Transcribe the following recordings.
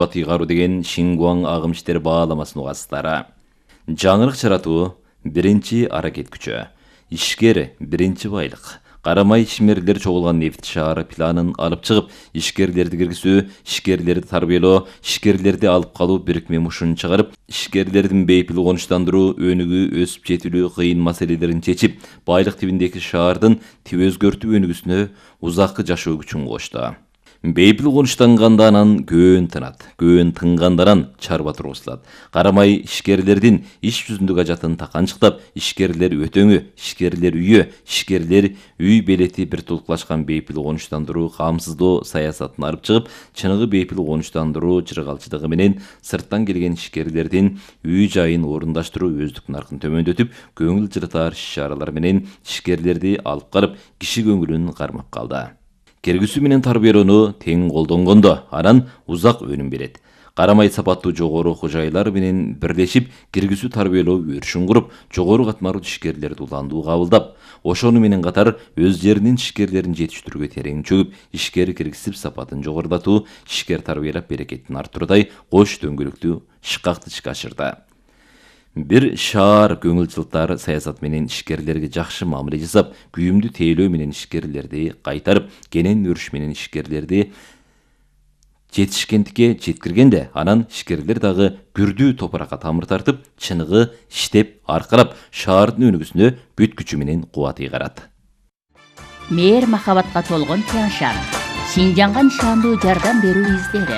тыйгаруу деген Шингуаң агым иштери бааламасын угасыздар. Жаңырык жаратуу биринчи аракет күчү. Ишкер биринчи байлык. Карамай ишмерлер чогулган нефт шаары планын алып чыгып, ишкерлерди киргизүү, ишкерлерди тарбиялоо, ишкерлерди алып калуу бирикме мушун чыгарып, ишкерлердин бейпил конуштандыруу, өнүгүү, өсүп жетилүү кыйын маселелерин чечип, байлык тибиндеги шаардын тип өзгөртүү өнүгүүсүнө узаккы жашоо күчүн кошту. Бейпил конуштанганда анан көөн тынат, көөн тынгандаран чарба тургузулат. Карамай ишкерлердин иш жүзүндөгү ажатын таканчыктап, ишкерлер өтөңү, ишкерлер үйө, ишкерлер үй белети бир толуклашкан бейпил конуштандыруу камсыздоо саясатын алып чыгып, чыныгы бейпил конуштандыруу жыргалчылыгы менен сырттан келген ишкерлердин үй жайын орундаштыруу өздүк наркын төмөндөтүп, көңүл жыртар иш-чаралар менен ишкерлерди алып карып, киши көңүлүн кармап калды. Киргизүү менен тарбиялоону тең колдонгондо анан узак өнүм берет. Карамай сапаттуу жогору окуу жайлар менен бирлешип, киргизүү тарбиялоо өрүшүн куруп, жогору катмарлуу ишкерлерди уландуу кабылдап, ошону менен катар өз жеринин ишкерлерин жетиштирүүгө терең чөгүп, ишкер киргизип сапатын жогорулатуу, ишкер тарбиялап берекетин арттыруудай кош дөңгөлөктүү шыкакты ишке ашырды. Бир шаар көңүл жылтар саясат менен ишкерлерге жакшы мамиле жасап, күйүмдүү тейлөө менен ишкерлерди кайтарып, кенен өрүш менен ишкерлерди жетишкендикке жеткиргенде, анан ишкерлер дагы күрдүү топуракка тамыр тартып, чыныгы иштеп, аркырап, шаардын өнүгүүсүнө бүт күчү менен кубаты ыйгарат. Мээр махабатка толгон Тянь-Шань. Шинжаңга нишандуу жардам берүү издери.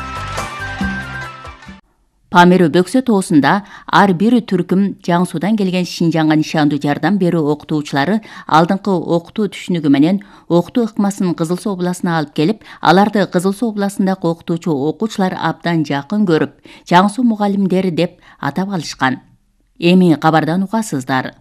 Памир бөксө тоосунда ар бир түркүм Жаңсудан келген Шинжаңга нишандуу жардам берүү окутуучулары алдыңкы окутуу түшүнүгү менен окутуу ыкмасын Кызыл Суу областына алып келип, аларды Кызыл Суу областындагы окутуучу окуучулар абдан жакын көрүп, Жаңсу мугалимдери деп атап алышкан. Эми кабардан угасыздар.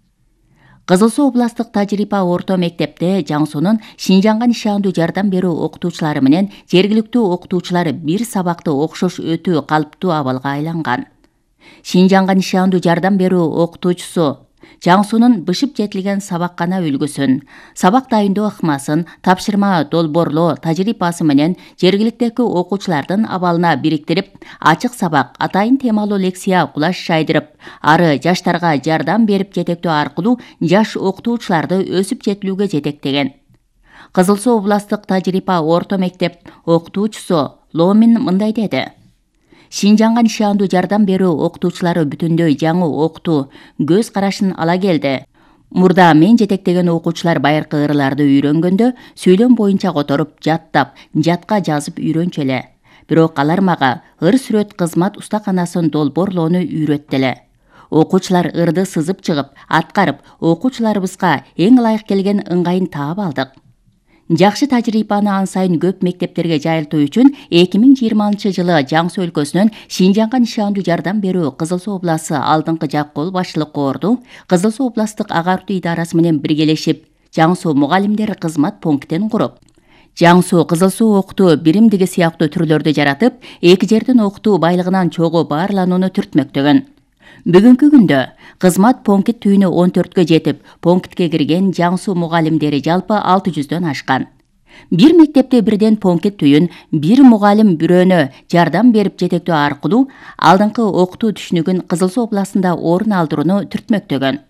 Кызыл Суу областык тажрыйба орто мектепте Жаңсунун Шинжаңга нишандуу жардам берүү окутуучулары менен жергиликтүү окутуучулар бир сабакты окшош өтүү калыптуу абалга айланган. Шинжаңга нишандуу жардам берүү окутуучусу Жаңсунун бышып жетилген сабаккана үлгүсүн, сабак дайындоо ыкмасын, тапшырма долбоорлоо тажрыйбасы менен жергиликтеги окуучулардын абалына бириктирип, ачык сабак, атайын темалуу лекция кулаш жайдырып, ары жаштарга жардам берип жетектөө аркылуу жаш окутуучуларды өсүп жетилүүгө жетектеген. Кызыл Суу областык тажрыйба орто мектеп окутуучусу Ломин мындай деди. Шинжаңга нишандуу жардам берүү окутуучулары бүтүндөй жаңы окутуу көз карашын ала келди. Мурда мен жетектеген окуучулар байыркы ырларды үйрөнгөндө сүйлөм боюнча которуп, жаттап, жатка жазып үйрөнчү эле. Бирок алар мага ыр-сүрөт кызмат устаканасын долбоорлоону үйрөттү эле. Окуучулар ырды сызып чыгып, аткарып, окуучуларыбызга эң ылайык келген ыңгайын таап алдык. Жакшы тажрыйбаны ан сайын көп мектептерге жайылтуу үчүн 2020 жылы Жаңсу өлкөсүнөн Шинжаңга нишандуу жардам берүү Кызыл Суу обласы алдыңкы жак кол башчылык корду Кызыл Суу областык агартуу идарасы менен биргелешип, Жаңсу мугалимдер кызмат пунктин куруп, Жаңсу Кызыл Суу окутуу биримдиги сыяктуу түрлөрдү жаратып, эки жердин окутуу байлыгынан чогуу баарланууну түртмөктөгөн. Бүгүнкү күндө кызмат пункт түйүнү 14кө жетип, пунктке кирген Жаңсу мугалимдери жалпы 600дөн ашкан. Бир мектепте бирден пункт түйүн, бир мугалим бирөөнө жардам берип жетектөө аркылуу алдыңкы окутуу түшүнүгүн Кызыл Суу областында орун алдырууну түртмөктөгөн.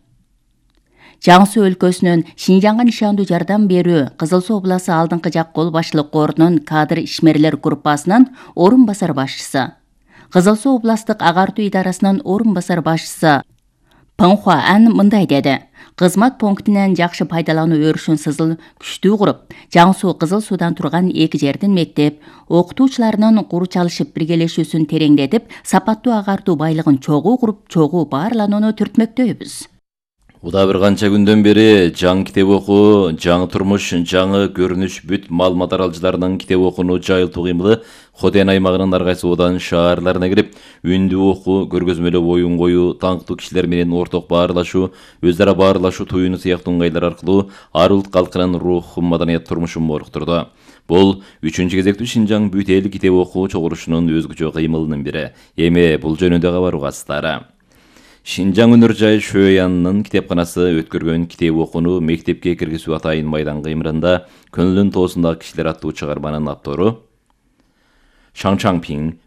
Жаңсу өлкөсүнөн Шинжаңга нишандуу жардам берүү Кызыл Суу обласы алдыңкы жак кол башчылык корунун кадр ишмерлер группасынын орун басар башчысы, Кызыл Суу областык агартуу идарасынын орун басар башчысы Пыңхуа Ан мындай деди. Кызмат пунктинен жакшы пайдалануу өрүшүн сызыл күчтүү куруп, Жаңсу Кызыл Суудан турган эки жердин мектеп окутуучуларынын куручалышып биргелешүүсүн тереңдетип, сапаттуу агартуу байлыгын чогуу куруп, чогуу баарланууну түртмөктөйбүз. Уда бир канча күндөн бери жаңы китеп окуу, жаңы турмуш, жаңы көрүнүш бүт маалымат аралжыларынын китеп окууну жайылтуу кыймылы Хотен аймагынын ар кайсы одан шаарларына кирип, үндүү окуу, көргөзмөлүү оюн коюу, таңктуу кишилер менен орток баарлашуу, өз ара баарлашуу туюну сыяктуу ыңгайлар аркылуу ар улут калкынын руху, маданият турмушун моруктурду. Бул 3-чү кезектүү Шинжаң бүт эл китеп окуу чогулушунун өзгөчө кыймылынын бири. Эми бул жөнүндө кабар угасыздар. Шинжаң өнөр жай Шөянынын китепканасы өткөргөн китеп окууну мектепке киргизүү атайын майдан кыймырында көңүлүн тоосундагы кишилер аттуу чыгарманын автору Шаңчаңпиң